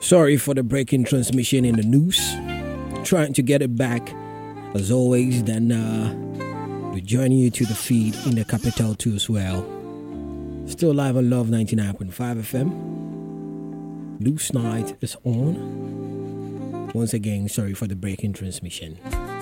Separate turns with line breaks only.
Sorry for the breaking transmission in the news. Trying to get it back. As always, then we're joining you to the feed in the capital too as well. Still live on Love 99.5 FM. Loose Night is on. Once again, sorry for the breaking transmission.